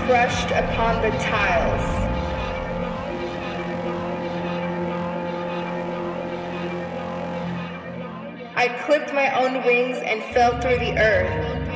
crushed upon the tiles. I clipped my own wings and fell through the earth.